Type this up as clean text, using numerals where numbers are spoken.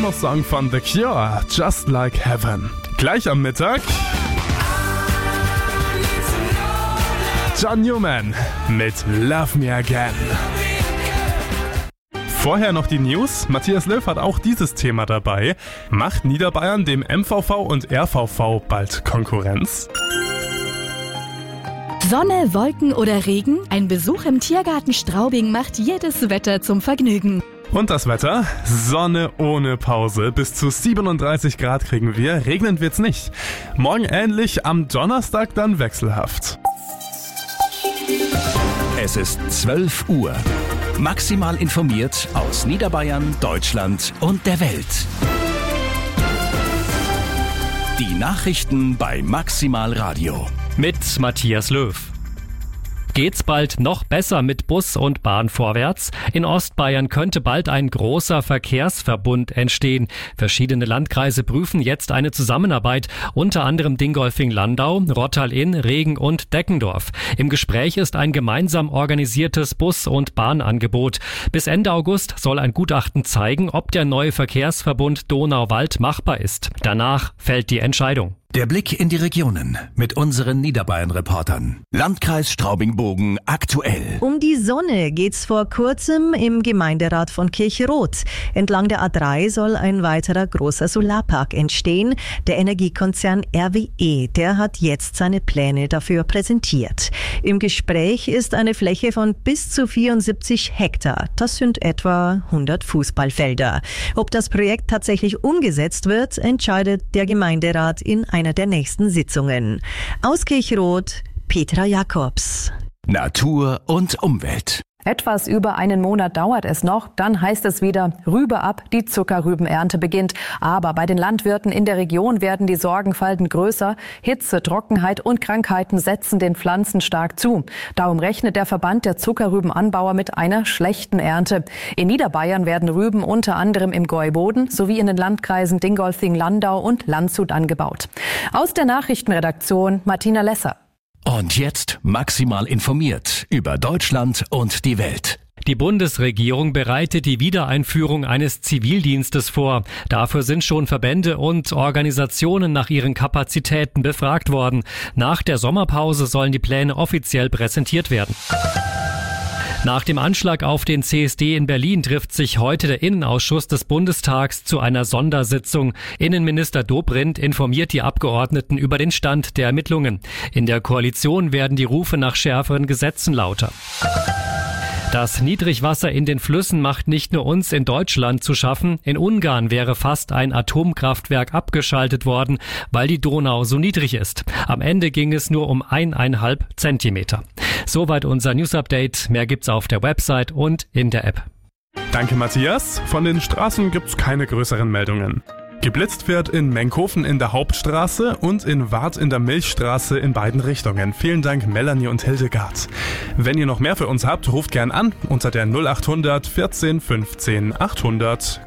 Sommersong von The Cure, Just Like Heaven. Gleich am Mittag John Newman mit Love Me Again. Vorher noch die News. Matthias Löw hat auch dieses Thema dabei. Macht Niederbayern dem MVV und RVV bald Konkurrenz? Sonne, Wolken oder Regen? Ein Besuch im Tiergarten Straubing macht jedes Wetter zum Vergnügen. Und das Wetter? Sonne ohne Pause. Bis zu 37 Grad kriegen wir. Regnen wird's nicht. Morgen ähnlich, am Donnerstag dann wechselhaft. Es ist 12 Uhr. Maximal informiert aus Niederbayern, Deutschland und der Welt. Die Nachrichten bei Maximal Radio. Mit Matthias Löw. Geht's bald noch besser mit Bus und Bahn vorwärts? In Ostbayern könnte bald ein großer Verkehrsverbund entstehen. Verschiedene Landkreise prüfen jetzt eine Zusammenarbeit, unter anderem Dingolfing-Landau, Rottal-Inn, Regen und Deckendorf. Im Gespräch ist ein gemeinsam organisiertes Bus- und Bahnangebot. Bis Ende August soll ein Gutachten zeigen, ob der neue Verkehrsverbund Donauwald machbar ist. Danach fällt die Entscheidung. Der Blick in die Regionen mit unseren Niederbayern-Reportern. Landkreis Straubing-Bogen aktuell. Um die Sonne geht's vor kurzem im Gemeinderat von Kirchroth. Entlang der A3 soll ein weiterer großer Solarpark entstehen. Der Energiekonzern RWE, der hat jetzt seine Pläne dafür präsentiert. Im Gespräch ist eine Fläche von bis zu 74 Hektar. Das sind etwa 100 Fußballfelder. Ob das Projekt tatsächlich umgesetzt wird, entscheidet der Gemeinderat in einer der nächsten Sitzungen. Aus Kirchroth, Petra Jakobs. Natur und Umwelt. Etwas über einen Monat dauert es noch, dann heißt es wieder Rübe ab, die Zuckerrübenernte beginnt. Aber bei den Landwirten in der Region werden die Sorgenfalten größer. Hitze, Trockenheit und Krankheiten setzen den Pflanzen stark zu. Darum rechnet der Verband der Zuckerrübenanbauer mit einer schlechten Ernte. In Niederbayern werden Rüben unter anderem im Gäuboden sowie in den Landkreisen Dingolfing, Landau und Landshut angebaut. Aus der Nachrichtenredaktion Martina Lesser. Und jetzt maximal informiert über Deutschland und die Welt. Die Bundesregierung bereitet die Wiedereinführung eines Zivildienstes vor. Dafür sind schon Verbände und Organisationen nach ihren Kapazitäten befragt worden. Nach der Sommerpause sollen die Pläne offiziell präsentiert werden. Nach dem Anschlag auf den CSD in Berlin trifft sich heute der Innenausschuss des Bundestags zu einer Sondersitzung. Innenminister Dobrindt informiert die Abgeordneten über den Stand der Ermittlungen. In der Koalition werden die Rufe nach schärferen Gesetzen lauter. Das Niedrigwasser in den Flüssen macht nicht nur uns in Deutschland zu schaffen. In Ungarn wäre fast ein Atomkraftwerk abgeschaltet worden, weil die Donau so niedrig ist. Am Ende ging es nur um 1,5 Zentimeter. Soweit unser News-Update. Mehr gibt's auf der Website und in der App. Danke, Matthias. Von den Straßen gibt's keine größeren Meldungen. Geblitzt wird in Menkhofen in der Hauptstraße und in Warth in der Milchstraße in beiden Richtungen. Vielen Dank, Melanie und Hildegard. Wenn ihr noch mehr für uns habt, ruft gern an unter der 0800 14 15 800.